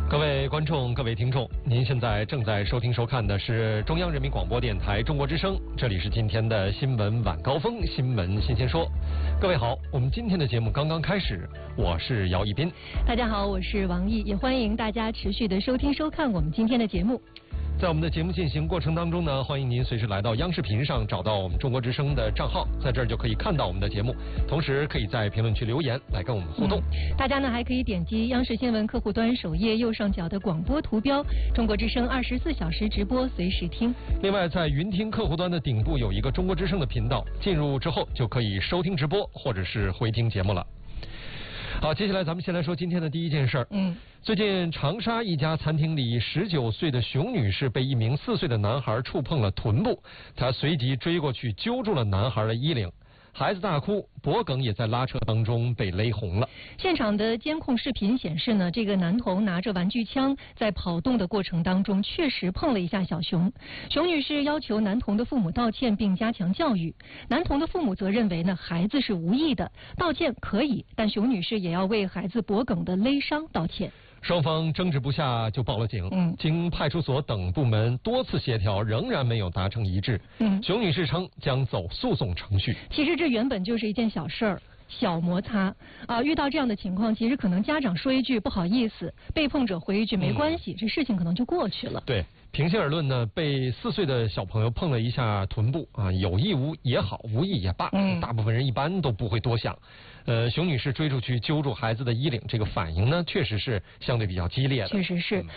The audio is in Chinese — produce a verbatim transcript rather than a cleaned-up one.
各位观众、各位听众，您现在正在收听收看的是中央人民广播电台中国之声，这里是今天的新闻晚高峰，新闻新鲜说。各位好，我们今天的节目刚刚开始，我是姚一斌。 大家好，我是王毅，也欢迎大家持续的收听收看我们今天的节目。 在我们的节目进行过程当中呢，欢迎您随时来到央视频上找到我们中国之声的账号，在这儿就可以看到我们的节目，同时可以在评论区留言来跟我们互动。 嗯、大家呢还可以点击央视新闻客户端首页右上角的广播图标，中国之声二十四小时直播，随时听。 另外，在云听客户端的顶部有一个中国之声的频道，进入之后就可以收听直播或者是回听节目了。好，接下来咱们先来说今天的第一件事儿。 嗯， 最近长沙一家餐厅里，十九岁的熊女士被一名四岁的男孩触碰了臀部，她随即追过去揪住了男孩的衣领。孩子大哭，脖梗也在拉扯当中被勒红了。 现场的监控视频显示呢，这个男童拿着玩具枪在跑动的过程当中，确实碰了一下小熊。熊女士要求男童的父母道歉并加强教育。男童的父母则认为呢，孩子是无意的，道歉可以，但熊女士也要为孩子脖梗的勒伤道歉。 双方争执不下就报了警， 嗯， 经派出所等部门多次协调，仍然没有达成一致。 嗯， 熊女士称将走诉讼程序。 其实这原本就是一件小事儿。小摩擦啊，遇到这样的情况，其实可能家长说一句不好意思，被碰者回一句没关系，嗯、这事情可能就过去了。 对，平心而论呢，被四岁的小朋友碰了一下臀部啊，有意无也好，无意也罢，嗯、大部分人一般都不会多想。呃，熊女士追出去揪住孩子的衣领，这个反应呢，确实是相对比较激烈的。 确实是。嗯